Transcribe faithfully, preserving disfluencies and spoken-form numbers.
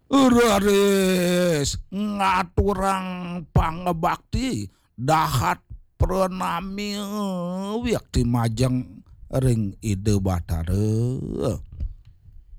Uraris ngaturang pangebakti dahat prenami wiak ti majeng ring ide batare.